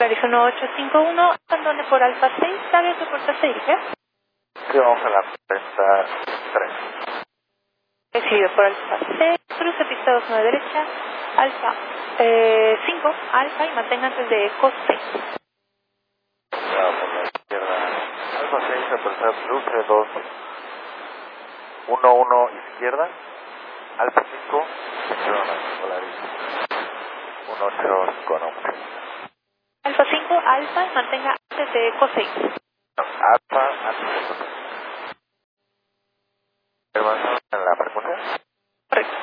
Paris 1851, abandone por Alfa 6, ¿sabe qué puerta se dirige? Sí, vamos a la pista 3. Recibido por Alfa 6, cruce pista 29 derecha, Alfa 5, Alfa y mantenga antes de Eco 6. Cuidado por la izquierda. Alfa 6, apertura cruce 2, 1, 1 izquierda. Alfa 5, perdón, Polaris 1, 8 con 1. Alfa 5, Alfa y mantenga antes de Eco 6. Alfa, antes de Eco 6. ¿Avanzamos en la frecuencia?